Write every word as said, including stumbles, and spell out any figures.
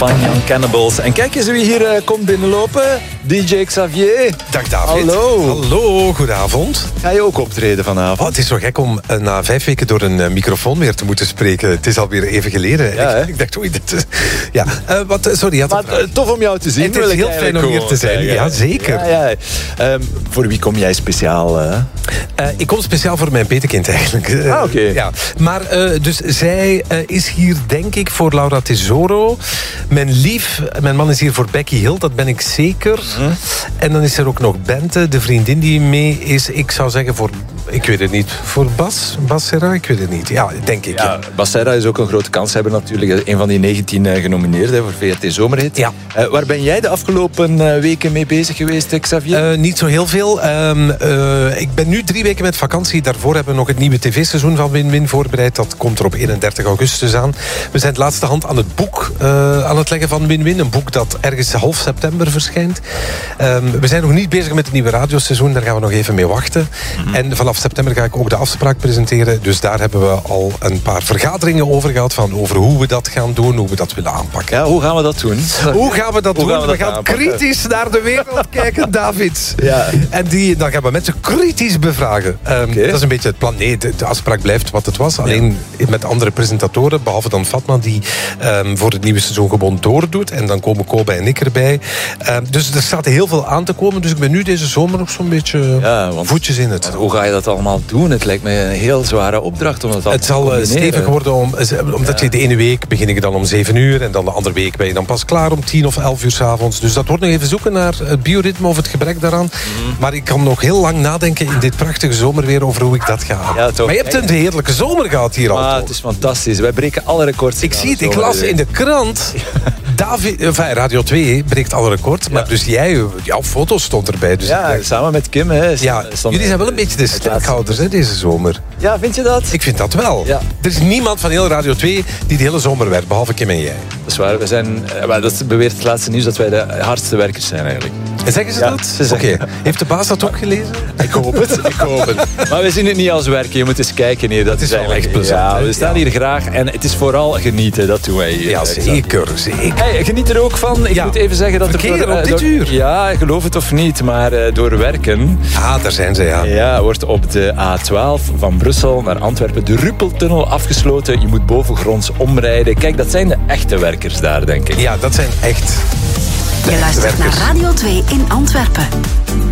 Compagnon Cannibals. En kijk eens wie hier uh, komt binnenlopen. D J Xavier. Dag David. Hallo. Hallo, goedenavond. Ga je ook optreden vanavond? Oh, het is zo gek om uh, na vijf weken door een uh, microfoon weer te moeten spreken. Het is alweer even geleden. Ja, ik, ik dacht, oei, dit is... Ja, uh, wat, sorry. Had maar uh, tof om jou te zien. Het is heel fijn om hier te zijn. Zeggen. Ja, zeker. Ja, ja. Um, voor wie kom jij speciaal? Uh? Uh, ik kom speciaal voor mijn petekind eigenlijk. Uh, ah, oké. Okay. Ja. Maar uh, dus zij uh, is hier denk ik voor Laura Tesoro. Mijn lief, mijn man is hier voor Becky Hill, dat ben ik zeker. Mm. En dan is er ook nog Bente, de vriendin die mee is. Ik zou zeggen voor, ik weet het niet, voor Bas, Bas Serra, ik weet het niet. Ja, denk ik. Ja, ja. Bas Serra is ook een grote kanshebber natuurlijk. Een van die negentien uh, genomineerden voor V R T Zomerhit. Ja. Uh, waar ben jij de afgelopen uh, weken mee bezig geweest, Xavier? Uh, niet zo heel veel. Um, uh, ik ben nu drie weken met vakantie. Daarvoor hebben we nog het nieuwe tv-seizoen van Win-Win voorbereid. Dat komt er op eenendertig augustus aan. We zijn de laatste hand aan het boek uh, aan het leggen van Win-Win. Een boek dat ergens half september verschijnt. Um, we zijn nog niet bezig met het nieuwe radioseizoen. Daar gaan we nog even mee wachten. Mm-hmm. En vanaf september ga ik ook de afspraak presenteren. Dus daar hebben we al een paar vergaderingen over gehad. Van over hoe we dat gaan doen, hoe we dat willen aanpakken. Ja, hoe gaan we dat doen? Hoe gaan we dat hoe doen? Gaan we, we dat gaan aanpakken? kritisch naar de wereld kijken, David. Ja. En die, dan gaan we mensen kritisch bevragen. Um, okay. Dat is een beetje het plan. Nee, de, de afspraak blijft wat het was. Alleen ja. met andere presentatoren, behalve dan Fatma, die um, voor het nieuwe seizoen gewoon doordoet. En dan komen Kobe en ik erbij. Um, dus er staat heel veel aan te komen. Dus ik ben nu deze zomer nog zo'n beetje ja, want, voetjes in het. Hoe ga je dat allemaal doen? Het lijkt me een heel zware opdracht om dat Het zal stevig worden, om, omdat ja. je de ene week begin ik dan om zeven uur. En dan de andere week ben je dan pas klaar om tien of elf uur 's avonds. Dus dat wordt nog even zoeken naar het bioritme of het gebrek daaraan. Mm. Maar ik kan nog heel lang nadenken in dit prachtige zomerweer over hoe ik dat ga. Ja, toch. Maar je hebt een heerlijke zomer gehad hier al. Ah, het is fantastisch. Wij breken alle records. Ik zie het, ik las in de krant. David, enfin, Radio twee breekt alle records. Maar ja. dus jij, jouw foto stond erbij. Dus ja, ik, samen met Kim. Hè, ja, jullie zijn wel een beetje de sterkhouders hè, deze zomer. Ja, vind je dat? Ik vind dat wel. Ja. Er is niemand van heel Radio twee die de hele zomer werkt, behalve Kim en jij. Dat is waar. We zijn, dat beweert het laatste nieuws dat wij de hardste werkers zijn eigenlijk. En zeggen ze ja, dat? Oké. Okay. Heeft de baas dat ook gelezen? Ik hoop het. Ik hoop het. Maar we zien het niet als werken. Je moet eens kijken hier. Dat, dat is wel echt plezant. Ja, we staan ja. hier graag. En het is vooral genieten. Dat doen wij hier. Ja, zeker. zeker. Hey, geniet er ook van. Ik ja. moet even zeggen dat Verkeer er... Door, op dit door, uur. Ja, geloof het of niet. Maar uh, door werken... Ah, daar zijn ze, ja. Ja, wordt op de A twaalf van Brussel naar Antwerpen de Ruppeltunnel afgesloten. Je moet bovengronds omrijden. Kijk, dat zijn de echte werkers daar, denk ik. Ja, dat zijn echt... Je luistert naar Radio twee in Antwerpen.